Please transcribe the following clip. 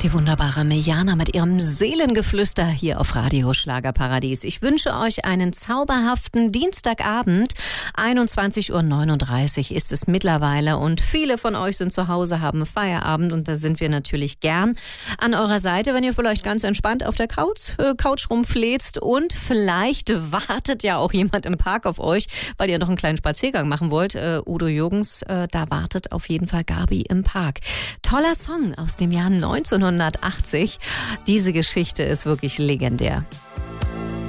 Die wunderbare Mirjana mit ihrem Seelengeflüster hier auf Radio Schlagerparadies. Ich wünsche euch einen zauberhaften Dienstagabend. 21:39 Uhr ist es mittlerweile und viele von euch sind zu Hause, haben Feierabend und da sind wir natürlich gern an eurer Seite, wenn ihr vielleicht ganz entspannt auf der Couch rumfläzt und vielleicht wartet ja auch jemand im Park auf euch, weil ihr noch einen kleinen Spaziergang machen wollt. Udo Jürgens, da wartet auf jeden Fall Gabi im Park. Toller Song aus dem Jahr 1980. Diese Geschichte ist wirklich legendär.